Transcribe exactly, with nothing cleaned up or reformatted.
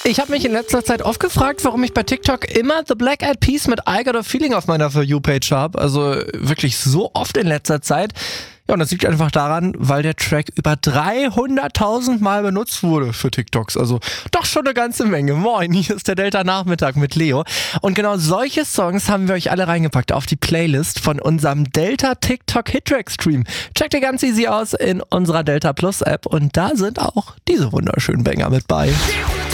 Ich habe mich in letzter Zeit oft gefragt, warum ich bei TikTok immer The Black Eyed Peas mit I Got a Feeling auf meiner For You-Page habe. Also wirklich so oft in letzter Zeit. Ja, und das liegt einfach daran, weil der Track über dreihunderttausend Mal benutzt wurde für TikToks. Also doch schon eine ganze Menge. Moin, hier ist der Delta Nachmittag mit Leo. Und genau solche Songs haben wir euch alle reingepackt auf die Playlist von unserem Delta TikTok Hittrack Stream. Checkt ihr ganz easy aus in unserer Delta Plus App und da sind auch diese wunderschönen Banger mit bei.